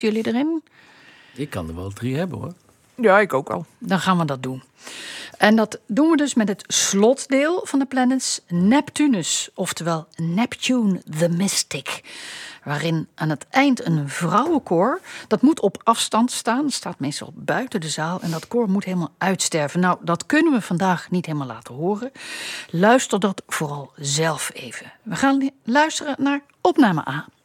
Jullie erin? Ik kan er wel 3 hebben, hoor. Ja, ik ook al. Dan gaan we dat doen. En dat doen we dus met het slotdeel van de planets Neptunus. Oftewel Neptune the Mystic. Waarin aan het eind een vrouwenkoor, dat moet op afstand staan. Dat staat meestal buiten de zaal. En dat koor moet helemaal uitsterven. Nou, dat kunnen we vandaag niet helemaal laten horen. Luister dat vooral zelf even. We gaan luisteren naar opname A.